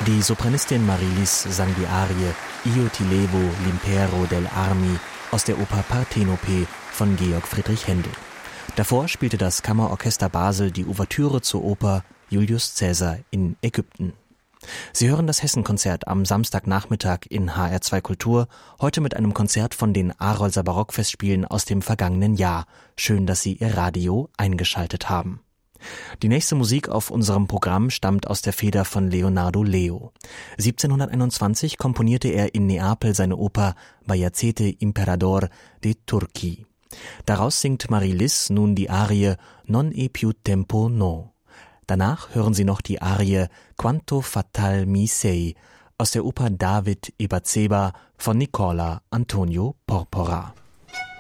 Die Sopranistin Marilis sang die Arie Io ti levo l'impero del armi aus der Oper Partenope von Georg Friedrich Händel. Davor spielte das Kammerorchester Basel die Ouvertüre zur Oper Julius Caesar in Ägypten. Sie hören das Hessenkonzert am Samstagnachmittag in HR2 Kultur, heute mit einem Konzert von den Arolser Barockfestspielen aus dem vergangenen Jahr. Schön, dass Sie Ihr Radio eingeschaltet haben. Die nächste Musik auf unserem Programm stammt aus der Feder von Leonardo Leo. 1721 komponierte er in Neapel seine Oper Bajazete Imperador dei Turchi. Daraus singt Marilis nun die Arie Non è più tempo no. Danach hören Sie noch die Arie Quanto fatal mi sei aus der Oper David e Bathseba von Nicola Antonio Porpora.